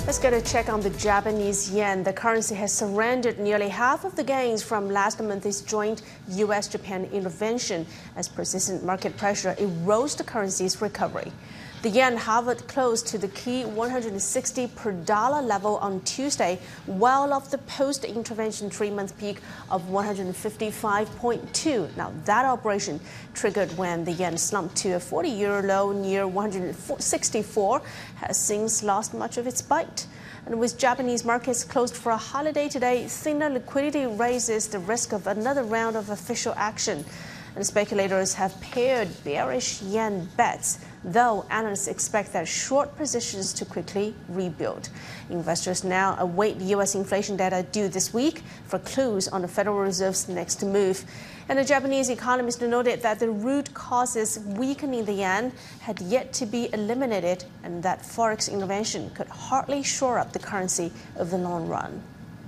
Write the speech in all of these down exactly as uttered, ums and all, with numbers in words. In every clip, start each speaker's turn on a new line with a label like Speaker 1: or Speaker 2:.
Speaker 1: Let's get a check on the Japanese yen. The currency has surrendered nearly half of the gains from last month's joint U S Japan intervention as persistent market pressure erodes the currency's recovery. The yen hovered close to the key one hundred sixty per dollar level on Tuesday, well off the post-intervention three-month peak of one hundred fifty-five point two. Now, that operation triggered when the yen slumped to a forty-year low near one hundred sixty-four, has since lost much of its bite. And with Japanese markets closed for a holiday today, thinner liquidity raises the risk of another round of official action. And speculators have paired bearish yen bets, though analysts expect that short positions to quickly rebuild. Investors now await U S inflation data due this week for clues on the Federal Reserve's next move. And a Japanese economist noted that the root causes weakening the yen had yet to be eliminated and that forex intervention could hardly shore up the currency over the long run.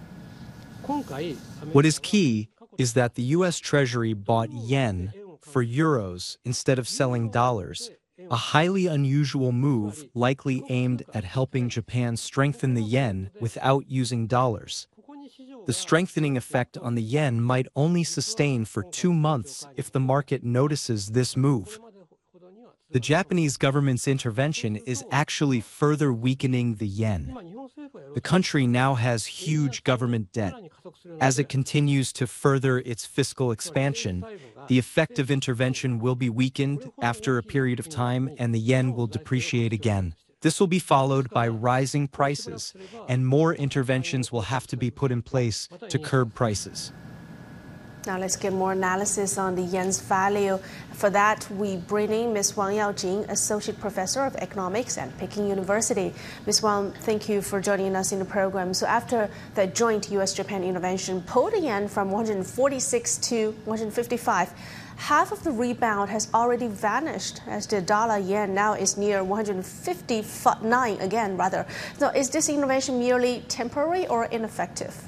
Speaker 2: What is key is that the U S Treasury bought yen for euros instead of selling dollars, a highly unusual move likely aimed at helping Japan strengthen the yen without using dollars. The strengthening effect on the yen might only sustain for two months if the market notices this move. The Japanese government's intervention is actually further weakening the yen. The country now has huge government debt. As it continues to further its fiscal expansion, the effect of intervention will be weakened after a period of time and the yen will depreciate again. This will be followed by rising prices, and more interventions will have to be put in place to curb prices.
Speaker 1: Now let's get more analysis on the yen's value. For that, we bring in Miz Wang Yaojing, Associate Professor of Economics at Peking University. Miz Wang, thank you for joining us in the program. So after the joint U S Japan intervention pulled the yen from one hundred forty-six to one hundred fifty-five, half of the rebound has already vanished as the dollar yen now is near one hundred fifty-nine again, rather. So is this intervention merely temporary or ineffective?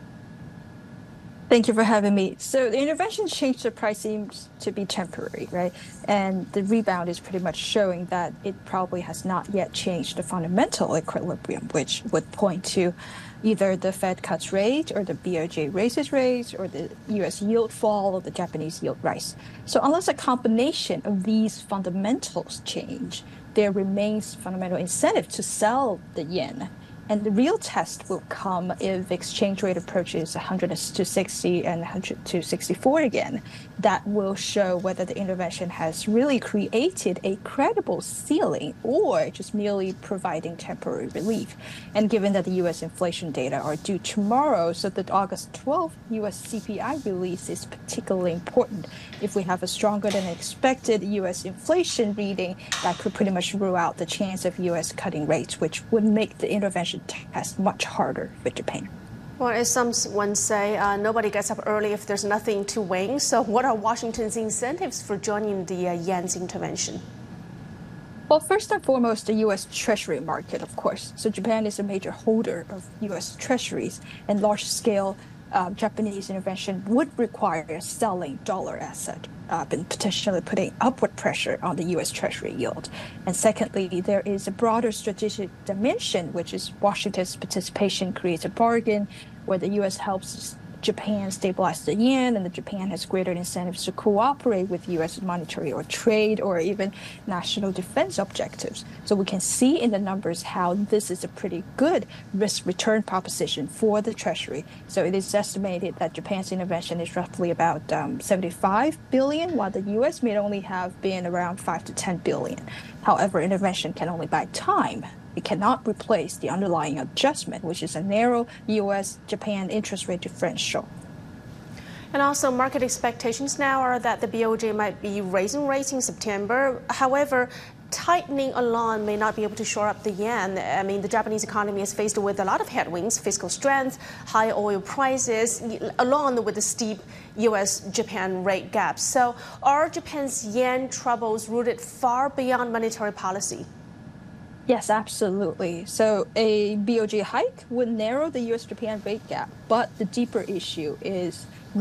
Speaker 3: Thank you for having me. So the intervention change the price seems to be temporary, right? And the rebound is pretty much showing that it probably has not yet changed the fundamental equilibrium, which would point to either the Fed cuts rate or the B O J raises rates or the U S yield fall or the Japanese yield rise. So unless a combination of these fundamentals change, there remains fundamental incentive to sell the yen. And the real test will come if exchange rate approaches one hundred to sixty and one hundred to sixty-four again. That will show whether the intervention has really created a credible ceiling or just merely providing temporary relief. And given that the U S inflation data are due tomorrow, so the August twelfth U S C P I release is particularly important. If we have a stronger than expected U S inflation reading, that could pretty much rule out the chance of U S cutting rates, which would make the intervention test much harder for Japan.
Speaker 1: Well, as someone say, uh, nobody gets up early if there's nothing to win. So what are Washington's incentives for joining the uh, yen's intervention?
Speaker 3: Well, first and foremost, the U S Treasury market, of course. So Japan is a major holder of U S Treasuries, and large-scale uh, Japanese intervention would require selling dollar asset, uh, and potentially putting upward pressure on the U S Treasury yield. And secondly, there is a broader strategic dimension, which is Washington's participation creates a bargain where the U S helps Japan stabilize the yen, and the Japan has greater incentives to cooperate with U S monetary or trade or even national defense objectives. So we can see in the numbers how this is a pretty good risk-return proposition for the Treasury. So it is estimated that Japan's intervention is roughly about um, seventy-five billion dollars, while the U S may only have been around five to ten billion dollars. However, intervention can only buy time. It cannot replace the underlying adjustment, which is a narrow U S Japan interest rate differential.
Speaker 1: And also, market expectations now are that the B O J might be raising rates in September. However, tightening alone may not be able to shore up the yen. I mean, the Japanese economy is faced with a lot of headwinds: fiscal strength, high oil prices, along with the steep U S Japan rate gap. So are Japan's yen troubles rooted far beyond monetary policy?
Speaker 3: Yes, absolutely. So a B O J hike would narrow the U S Japan rate gap, but the deeper issue is